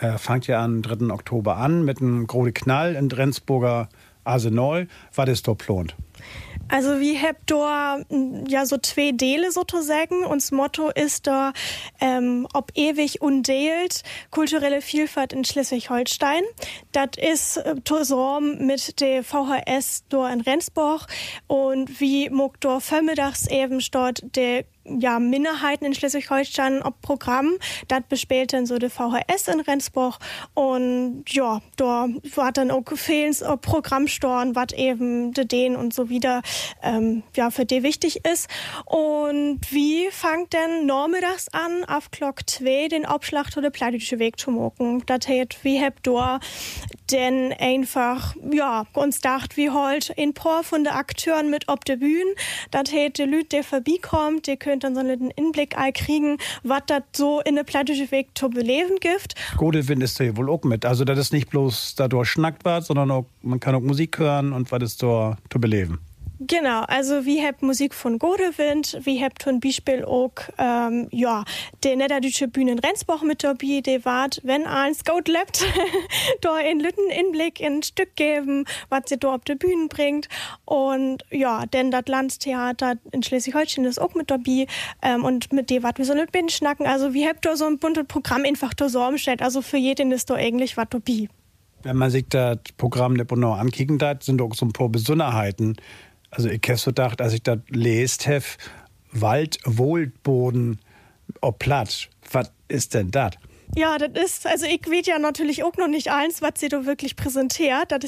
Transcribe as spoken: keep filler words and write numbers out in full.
äh, fängt ja am dritten Oktober an mit einem großen Knall in Rendsburger Arsenal. Was ist da geplant? Also wir haben da ja so zwei Dele sozusagen. Uns Motto ist da, ähm, ob ewig undeelt, kulturelle Vielfalt in Schleswig-Holstein. Das ist äh, zusammen mit der V H S da in Rendsburg und wie muck da vormittags eben dort der ja, Minderheiten in Schleswig-Holstein ob Programm. Das bespielt dann so der V H S in Rendsburg. Und ja, da war dann auch fehlens Programmstorn, was eben de den und so wieder ähm, ja, für die wichtig ist. Und wie fängt denn nachmittags an, auf Glock zwei den Abschlag zu der Plattdeutsche Weg zu machen? Das heißt, wie habt da denn einfach, ja, uns dacht, wie halt ein paar von den Akteuren mit auf der Bühne. Das heißt, die Leute, der vorbeikommt, die könnt dann so einen Inblick kriegen, was das so in der Plattdeutsche Weg zu beleben gibt. Godelwind ist da ja wohl auch mit. Also, das ist nicht bloß dadurch schnackt was, sondern auch, man kann auch Musik hören und was ist da zu beleben. Genau, also wie habt Musik von Godewind, wie habt zum Beispiel auch, ähm, ja, der Niederdeutsche Bühne in Rendsburg mit dabei, der wart, wenn eins gut lebt, da in Lütten Inblick in ein Stück geben, was sie da auf die Bühne bringt. Und ja, denn das Landestheater in Schleswig-Holstein ist auch mit dabei, ähm, und mit dem, was wir so nicht bin schnacken. Also wie habt da so ein buntes Programm einfach da so umstellt, also für jeden ist da eigentlich was dabei. Wenn man sich das Programm nicht genau ankicken darf, sind auch so ein paar Besonderheiten. Also ich habe so gedacht, als ich das lest habe, Wald, Wohlboden, ob Platz. Was ist denn das? Ja, das ist, also ich weiß ja natürlich auch noch nicht eins, was sie da wirklich präsentiert. Das